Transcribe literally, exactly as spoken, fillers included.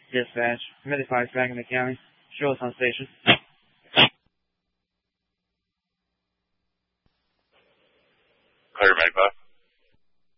Dispatch, Committee Fire back in the county. Show us on station.